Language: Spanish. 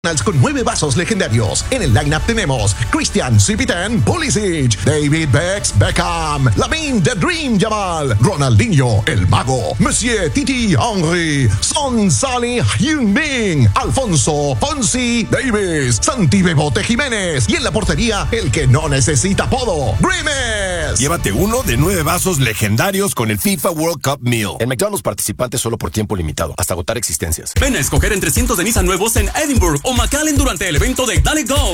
Con 9 vasos legendarios. En el lineup tenemos Christian Cipitan Pulisic, David Beckham, Lamine The Dream Yamal, Ronaldinho El Mago, Monsieur Titi Henry, Son Salih Heung-min, Alfonso Fonsi Davis, Santi Bebote Jiménez y en la portería el que no necesita apodo, Grimes. Llévate uno de 9 vasos legendarios con el FIFA World Cup Meal. En McDonald's participantes solo por tiempo limitado, hasta agotar existencias. Ven a escoger entre cientos de Nissan nuevos en Edinburgh o McAllen durante el evento de Dale Go.